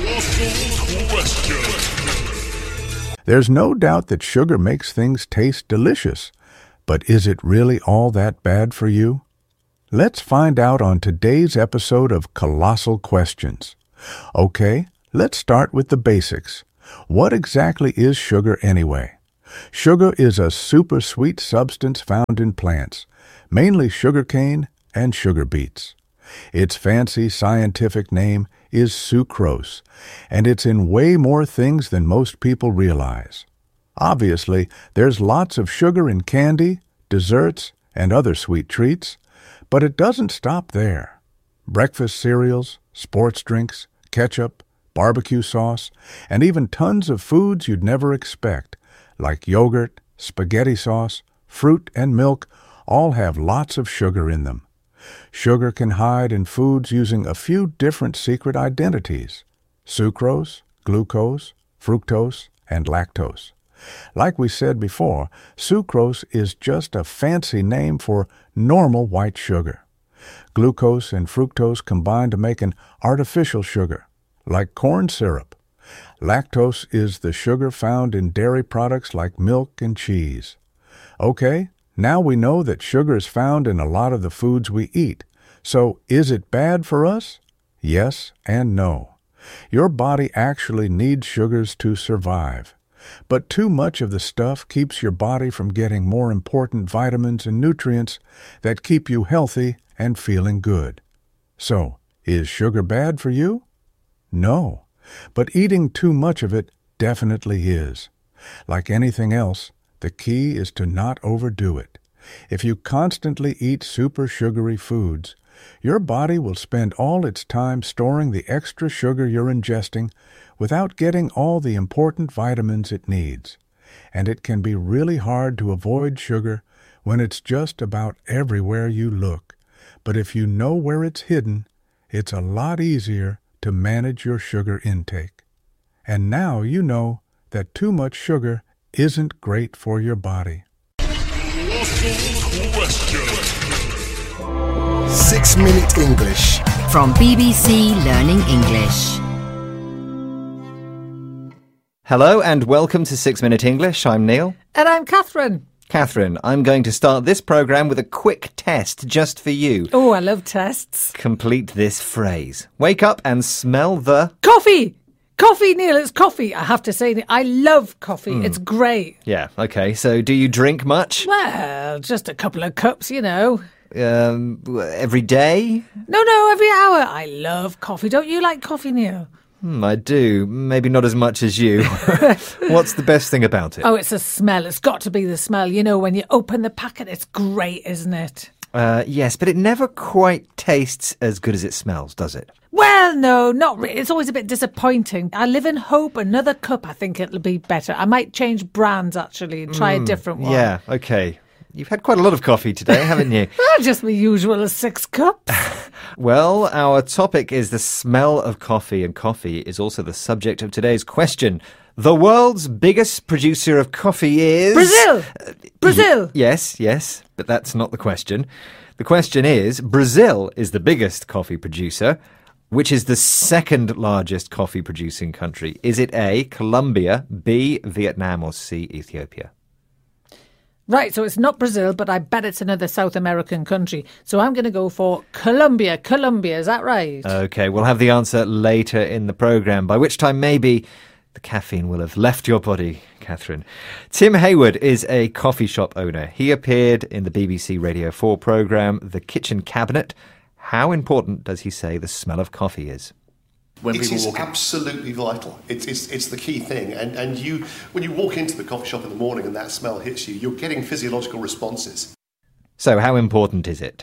There's no doubt that sugar makes things taste delicious, but is it really all that bad for you? Let's find out on today's episode of Colossal Questions. Okay, let's start with the basics. What exactly is sugar anyway? Sugar is a super sweet substance found in plants, mainly sugarcane and sugar beets. Its fancy scientific name is sucrose, and it's in way more things than most people realize. Obviously, there's lots of sugar in candy, desserts, and other sweet treats, but it doesn't stop there. Breakfast cereals, sports drinks, ketchup, barbecue sauce, and even tons of foods you'd never expect, like yogurt, spaghetti sauce, fruit, and milk, all have lots of sugar in them. Sugar can hide in foods using a few different secret identities: sucrose, glucose, fructose, and lactose. Like we said before, sucrose is just a fancy name for normal white sugar. Glucose and fructose combine to make an artificial sugar, like corn syrup. Lactose is the sugar found in dairy products like milk and cheese. Okay, now we know that sugar is found in a lot of the foods we eat. So, is it bad for us? Yes and no. Your body actually needs sugars to survive. But too much of the stuff keeps your body from getting more important vitamins and nutrients that keep you healthy and feeling good. So, is sugar bad for you? No, but eating too much of it definitely is. Like anything else, the key is to not overdo it. If you constantly eat super sugary foods, your body will spend all its time storing the extra sugar you're ingesting without getting all the important vitamins it needs. And it can be really hard to avoid sugar when it's just about everywhere you look. But if you know where it's hidden, it's a lot easier to manage your sugar intake. And now you know that too much sugar isn't great for your body. 6-Minute English from BBC Learning English. Hello and welcome to 6-Minute English. I'm Neil. And I'm Catherine. Catherine, I'm going to start this programme with a quick test just for you. Oh, I love tests. Complete this phrase. Wake up and smell the... Coffee! Coffee, Neil, it's coffee. I have to say, I love coffee. It's great. Yeah, okay. So do you drink much? Well, just a couple of cups, you know. Every day? No, every hour. I love coffee. Don't you like coffee, Neil? I do. Maybe not as much as you. What's the best thing about it? Oh, it's the smell. It's got to be the smell. You know, when you open the packet, it's great, isn't it? Yes, but it never quite tastes as good as it smells, does it? Well, no, not really. It's always a bit disappointing. I live in hope. Another cup, I think it'll be better. I might change brands, actually, and try a different one. Yeah, okay. You've had quite a lot of coffee today, haven't you? Just the usual 6 cups. Well, our topic is the smell of coffee, and coffee is also the subject of today's question. The world's biggest producer of coffee is... Brazil! Brazil! Yes, but that's not the question. The question is, Brazil is the biggest coffee producer. Which is the second largest coffee producing country? Is it A, Colombia, B, Vietnam, or C, Ethiopia? Right, so it's not Brazil, but I bet it's another South American country. So I'm going to go for Colombia. Colombia, is that right? OK, we'll have the answer later in the programme, by which time maybe the caffeine will have left your body, Catherine. Tim Hayward is a coffee shop owner. He appeared in the BBC Radio 4 programme The Kitchen Cabinet. How important does he say the smell of coffee is? When it is walk absolutely vital. It's the key thing. And you, when you walk into the coffee shop in the morning and that smell hits you, you're getting physiological responses. So how important is it?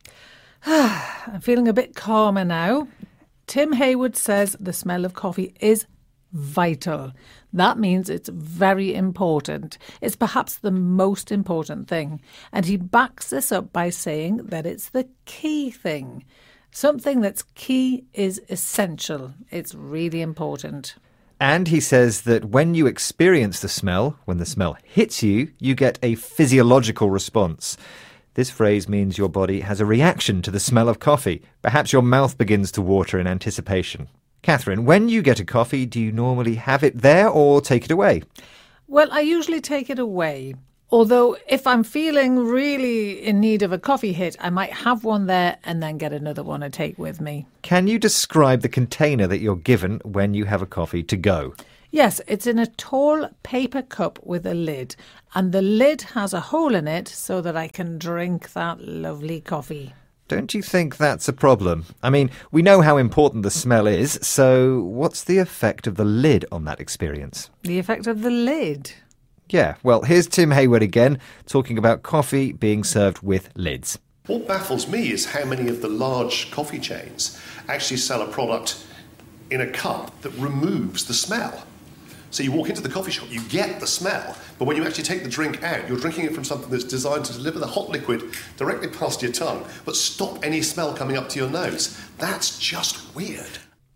I'm feeling a bit calmer now. Tim Hayward says the smell of coffee is vital. That means it's very important. It's perhaps the most important thing. And he backs this up by saying that it's the key thing. Something that's key is essential. It's really important. And he says that when you experience the smell, when the smell hits you, you get a physiological response. This phrase means your body has a reaction to the smell of coffee. Perhaps your mouth begins to water in anticipation. Catherine, when you get a coffee, do you normally have it there or take it away? Well, I usually take it away. Although if I'm feeling really in need of a coffee hit, I might have one there and then get another one to take with me. Can you describe the container that you're given when you have a coffee to go? Yes, it's in a tall paper cup with a lid, and the lid has a hole in it so that I can drink that lovely coffee. Don't you think that's a problem? I mean, we know how important the smell is, so what's the effect of the lid on that experience? The effect of the lid? Yeah, well, here's Tim Hayward again, talking about coffee being served with lids. What baffles me is how many of the large coffee chains actually sell a product in a cup that removes the smell. So you walk into the coffee shop, you get the smell, but when you actually take the drink out, you're drinking it from something that's designed to deliver the hot liquid directly past your tongue, but stop any smell coming up to your nose. That's just weird.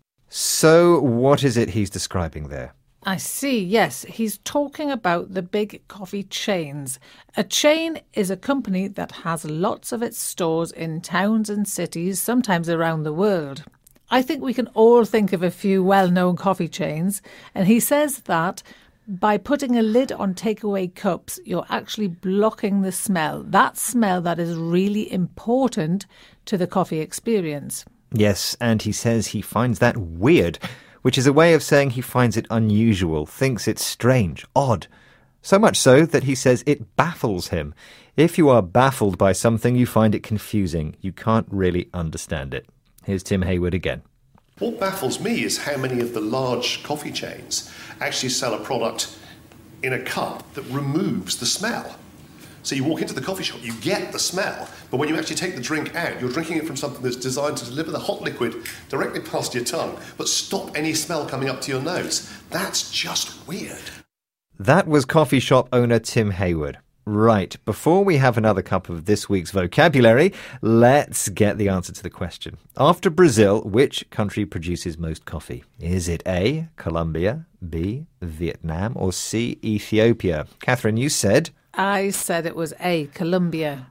So what is it he's describing there? I see, yes. He's talking about the big coffee chains. A chain is a company that has lots of its stores in towns and cities, sometimes around the world. I think we can all think of a few well-known coffee chains, and he says that by putting a lid on takeaway cups, you're actually blocking the smell, that smell that is really important to the coffee experience. Yes, and he says he finds that weird, which is a way of saying he finds it unusual, thinks it's strange, odd. So much so that he says it baffles him. If you are baffled by something, you find it confusing. You can't really understand it. Here's Tim Hayward again. What baffles me is how many of the large coffee chains actually sell a product in a cup that removes the smell. So you walk into the coffee shop, you get the smell, but when you actually take the drink out, you're drinking it from something that's designed to deliver the hot liquid directly past your tongue, but stop any smell coming up to your nose. That's just weird. That was coffee shop owner Tim Hayward. Right, before we have another cup of this week's vocabulary, let's get the answer to the question. After Brazil, which country produces most coffee? Is it A, Colombia, B, Vietnam, or C, Ethiopia? Catherine, you said... I said it was A, Colombia.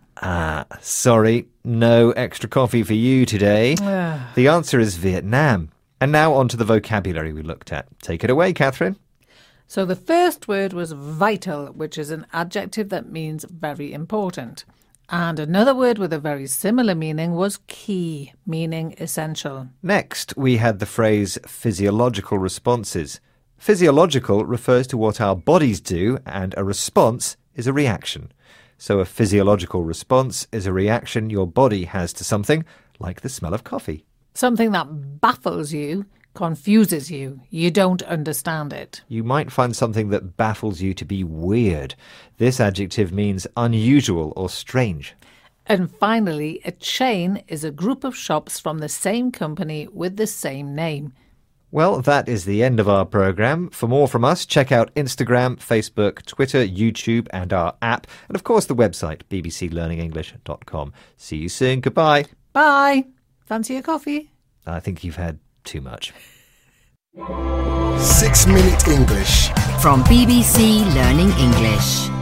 Sorry, no extra coffee for you today. The answer is Vietnam. And now on to the vocabulary we looked at. Take it away, Catherine. So the first word was vital, which is an adjective that means very important. And another word with a very similar meaning was key, meaning essential. Next, we had the phrase physiological responses. Physiological refers to what our bodies do, and a response is a reaction. So a physiological response is a reaction your body has to something, like the smell of coffee. Something that baffles you, confuses you. You don't understand it. You might find something that baffles you to be weird. This adjective means unusual or strange. And finally, a chain is a group of shops from the same company with the same name. Well, that is the end of our programme. For more from us, check out Instagram, Facebook, Twitter, YouTube and our app. And of course the website, bbclearningenglish.com. See you soon. Goodbye. Bye. Fancy a coffee? I think you've had too much. 6 Minute English. From BBC Learning English.